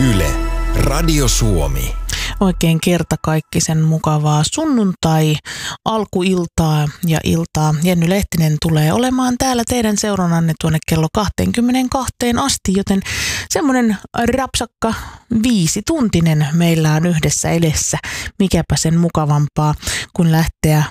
Yle, Radio Suomi. Oikein kertakaikkisen mukavaa sunnuntai, alkuiltaa ja iltaa. Jenny Lehtinen tulee olemaan täällä teidän seurannanne tuonne kello 22 asti, joten semmoinen rapsakka 5-tuntinen meillä on yhdessä edessä. Mikäpä sen mukavampaa, kun lähteä